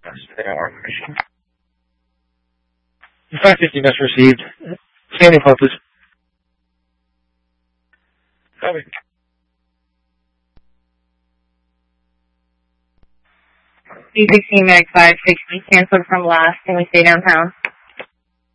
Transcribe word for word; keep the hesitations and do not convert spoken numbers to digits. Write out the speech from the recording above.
five fifty message received. Standing call, please. Copy. C sixteen Mag five sixty, canceled from last. Can we stay downtown?